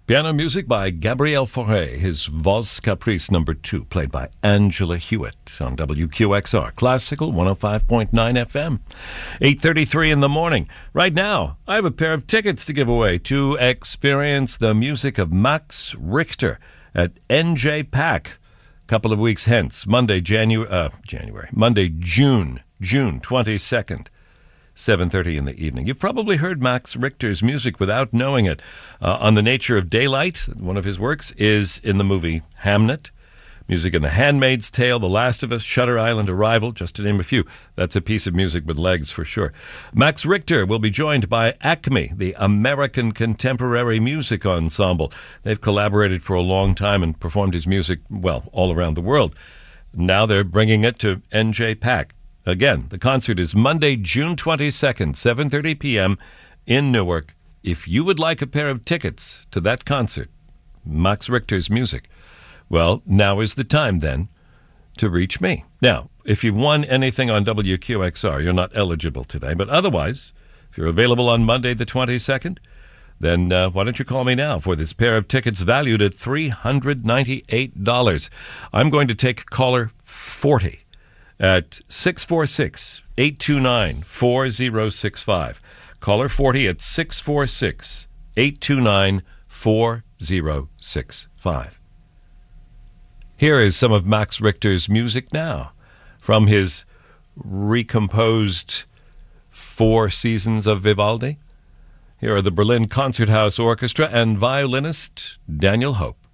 Piano music by Gabriel Fauré, his Valse Caprice No. 2, played by Angela Hewitt on WQXR, Classical 105.9 FM. 8:33 in the morning. Right now, I have a pair of tickets to give away to experience the music of Max Richter at NJ Pack a couple of weeks hence, Monday, June 22nd. 7:30 in the evening. You've probably heard Max Richter's music without knowing it. On the Nature of Daylight, one of his works, is in the movie Hamnet. Music in The Handmaid's Tale, The Last of Us, Shutter Island, Arrival, just to name a few. That's a piece of music with legs for sure. Max Richter will be joined by ACME, the American Contemporary Music Ensemble. They've collaborated for a long time and performed his music, well, all around the world. Now they're bringing it to NJ Pack. Again, the concert is Monday, June 22nd, 7:30 p.m. in Newark. If you would like a pair of tickets to that concert, Max Richter's music, well, now is the time then to reach me. Now, if you've won anything on WQXR, you're not eligible today. But otherwise, if you're available on Monday the 22nd, then why don't you call me now for this pair of tickets valued at $398. I'm going to take caller 40. At 646-829-4065. Caller 40 at 646-829-4065. Here is some of Max Richter's music now from his recomposed Four Seasons of Vivaldi. Here are the Berlin Concerthouse Orchestra and violinist Daniel Hope.